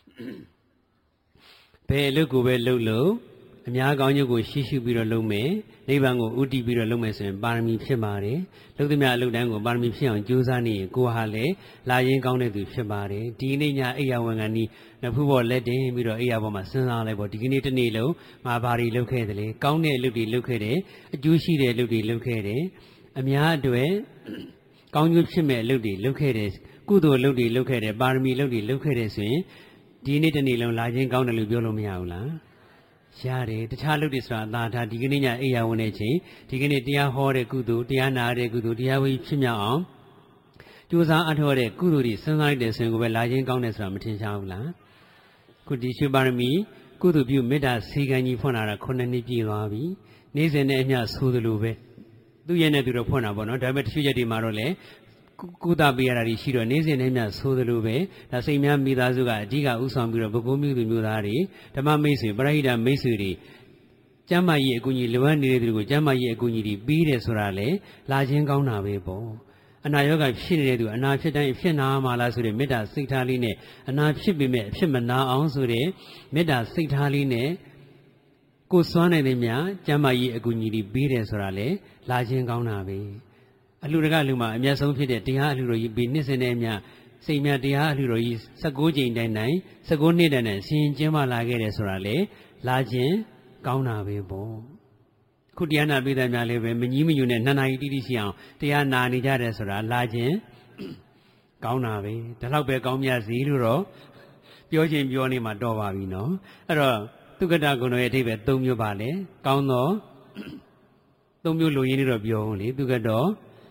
ဘယ်အလုပ်ကိုပဲလုပ်လို့အများကောင်းကျိုးကိုရှိရှိပြီးတော့လုပ်မယ်နိဗ္ဗာန်ကိုဥတည်ပြီးတော့လုပ်မယ်ဆိုရင်ပါရမီဖြစ်ပါတယ်လုပ်သမျှအလုပ်တိုင်းကိုပါရမီဖြစ်အောင်ကြိုးစားနေရင်ကိုယ်ဟာလည်းလာရင်ကောင်းတဲ့သူဖြစ်ပါတယ်ဒီနေ့ညအိယာဝန်ကန်ဒီနဖူးပေါ်လက်တင်ပြီးတော့အိယာပေါ်မှာစဉ်းစားလိုက်ပေါ့ဒီကနေ့တစ်နေ့လုံးငါဘာတွေလုပ်ခဲ့တယ်လဲကောင်းတဲ့အလုပ်တွေလုပ်ခဲ့တယ်အကျိုးရှိတဲ့အလုပ်တွေလုပ်ခဲ့တယ်အများအတွက်ကောင်းကျိုးဖြစ်မဲ့အလုပ်တွေလုပ်ခဲ့တယ်ကုသိုလ်အလုပ်တွေလုပ်ခဲ့တယ်ပါရမီအလုပ်တွေလုပ်ခဲ့တယ်ဆိုရင်ဒီနေ့တစ်နေ့လုံးလာခြင်းကောင်းတယ်လို့ပြောလို့မရဘူးလားရတယ်တခြားလုပ်တယ်ဆိုတာအသာထားဒီကနေ့ညအိယာဝင်တဲ့ချိန်ဒီကနေ့တရားဟောတဲ့ကုသိုလ်တရားနာတဲ့ကုသိုလ်တရားဝိဖြစ်မြောက်အောင်ကြိုးစားအထောက်တဲ့ကုသိုလ်တွေစဉ်းစားလိုက်တဲ့ဆိုရင်ကိုပဲလာခြင်းကောင်းတယ်ဆိုတာမထင်ရှားဘူးလားခုဒီရွှေပါရမီကုသိုလ်ပြုမေတ္တာစေကံကြီးဖွင့်လာတာ9နှစ်ပြည့်သွားပြီနေ့စဉ်နဲ့အမျှဆိုသလိုပဲသူ့ရဲ့နဲ့သူတော့ဖွင့်တာပေါ့နော်ဒါပေမဲ့တချို့ရက်တွေမှာတော့လေကုသပေးရတာရှိတော့နေ့စဉ်နဲ့မျှဆိုသလိုပဲဒါစိတ်များမိသားစုကအဓိကဥဆောင်ပြီးတော့ဘုကုမျိုးသူမျိုးသားတွေဓမ္မမိတ်ဆွေပရိဟိတမိတ်ဆွေတွေကျမ်းမာရေးအကူအညီလိုအပ်နေတဲ့သူတွေကိုကျမ်းမာရေးအကူအညီတွေပြီးတယ်ဆိုတာလေလာခြင်းကောင်းတာပဲပေါ့အနာရောဂါဖြစ်နေတဲ့သူအနာဖြစ်တိုင်းဖြစ်နာမှာလားဆိုတဲ့မေတ္တာစိတ်ထားလေးနဲ့အနာဖြစ်ပေမဲ့အဖြစ်မနာအောင်ဆိုတဲ့မေတ္တာစိတ်ထားလေးနဲ့ကိုစွမ်းနိုင်တဲ့များကျမ်းမာရေးအကူအညီတွေပြီးတယ်ဆိုတာလေလာခြင်းကောင်းတာပဲအလှူတကလူမှာအမျက်ဆုံးဖြစ်တဲ့တရားအလှူတော်ကြီးပြီးနှစ်စဉ်နဲ့အမျှစိတ်များတရားအလှူတော်ကြီး16ကြိမ်တိုင်းတိုင်း16နှစ်တိုင်းတိုင်းဆင်ကျင်းမှလာခဲ့တယ်ဆိုတာလေလာခြင်းကောင်းတာပဲပေါ့ခုတရားနာပိသများလည်းပဲမကြီးမညူနဲ့2နာရီတိတိရှိအောင်တရားနာနေကြတယ်ဆိုတာလာခြင်းကောင်းတာပဲဒါတော့ပဲကောင်းမြတ်စီလို့တော့ပြောချင်းပြောနေမှတော့ပါပြီနော်အဲ့တော့သုက္ကတဂုဏ်ရဲ့အဓိပ္ပာယ်3မျိုးပါလေကောင်းသော3မျိုးလိုရင်းနေတော့ပြောဦးလေသုက္ကတော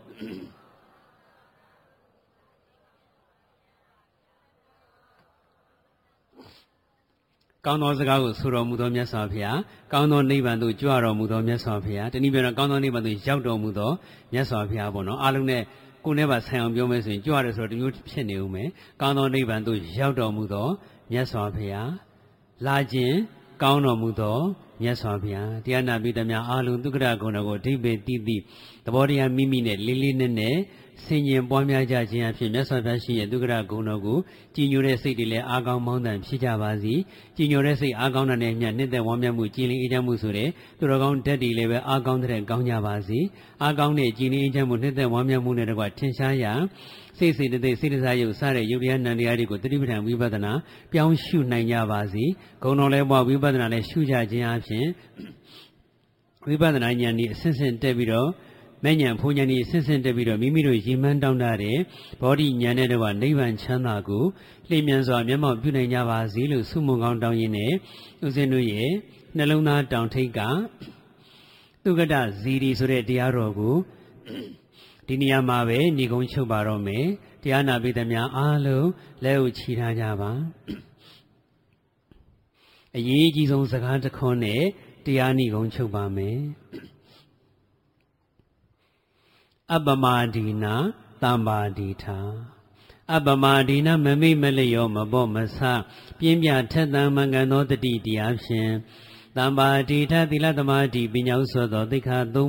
ကောင်းသောစကားကိုဆိုတော်မူသောမြတ်စွာဘုရားကောင်းသောနိဗ္ဗာန်သို့ကြွတော်မူသောမြတ်စွာဘုရားတနည်းပြောတော့ကောင်းသောနိဗ္ဗာန်သို့ရောက်တော်မူသောမြတ်စွာဘုရားပေါ့နော်အားလုံးနဲ့ကိုယ်နဲ့ပါဆိုင်အောင်ပြောမယ်ဆိုရင်ကြွရတယ်ဆိုတော့ဒီမျိုးဖြစ်နေဦးမယ်ကောင်းသောနိဗ္ဗာန်သို့ရောက်တော်မူသောမြတ်စွာဘုရားလာခြင်းကောင်းတော်မူသောမြတ်စွာဘုရားတရားနာပိသများအားလုံးသုက္ကတဂုဏ်တော်ကိုအဓိပ္ပာယ်သိသိသဘောတရားမိမိနဲ့လေးလေးနက်နက်ဆင်ញင်ပွားများကြခြင်းအဖြစ်မြတ်စွာဘုရားရှိရဲ့သုက္ကတဂုဏ်တော်ကိုကြည်ညိုတဲ့စိတ်တွေလည်းအားကောင်းမောင်းတန်ဖြစ်ကြပါစေကြည်ညိုတဲ့စိတ်အားကောင်းတာနဲ့မျှနှစ်သက်ဝမ်းမြောက်မှုကြည်လင်အေးချမ်းမှုဆိုတဲ့သူတော်ကောင်းဓာတ်တွေလည်းပဲအားကောင်းတဲ့ကောင်းကြပါစေအားကောင်းတဲ့ကြည်လင်အေးချမ်းမှုနှစ်သက်ဝမ်းမြောက်မှုနဲ့တကွထင်ရှားရာစိတ်စိတ်စိတ်တစားရုပ်စတဲ့ယုတ်တရားနံတရားတွေကိုတတိပဋ္ဌာန်ဝိပဿနာပြောင်းရှုနိုင်ကြပါစေဂုဏ်တော်လည်းပွားဝိပဿနာလည်းရှုကြခြင်းအပြင်ဝိပဿနာဉာဏ်ဤအစဉ်စဉ်တက်ပြီးတော့မဲ့ဉာဏ်ဖုံဉာဏ်ဤအစဉ်စဉ်တက်ပြီးတော့မိမိတို့ရည်မှန်းတောင်းတတဲ့ဘောဓိဉာဏ်နဲ့တော့နိဗ္ဗာန်ချမ်းသာကိုလျင်မြန်စွာမျက်မှောက်ပြုနိုင်ကြပါစေလို့ဆုမွန်ကောင်းတောင်းရင်းနဲ့ဦးဇင်းတို့ရဲ့နှလုံးသားတောင်ထိပ်ကသုက္ကတဇီရီဆိုတဲ့တရားတော်ကိုဒီနေရာမှာပဲညီကုန်းချုပ်ပါတော့မယ်တရားနာပိသများအားလုံးလက်ဥချီထားကြပါအရေးကြီးဆုံးစကားတစ်ခွန်းနဲ့တရားညီကုန်းချုပ်ပါမယ်အပ္ပမဒီနာတမ္ပါဒီထာအပ္ပမဒီနာမမိမလျောမဘောမဆပြင်းပြထက်သန်မှန်ကန်သောတတိတရားဖြင့်တမ္ပါဒီထာသီလသမာဓိပညာဥသောသိက္ခာ